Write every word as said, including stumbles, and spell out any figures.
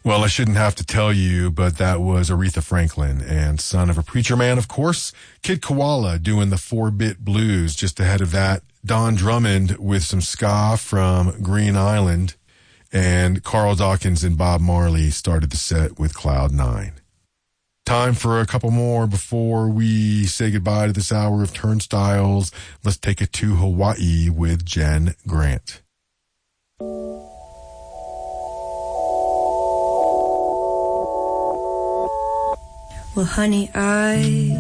Well, I shouldn't have to tell you, but that was Aretha Franklin and Son of a Preacher Man, of course. Kid Koala doing the four-bit blues. Just ahead of that, Don Drummond with some ska from Green Island. And Carl Dawkins and Bob Marley started the set with Cloud Nine. Time for a couple more before we say goodbye to this hour of Turnstiles. Let's take it to Hawaii with Jen Grant. Well, honey, I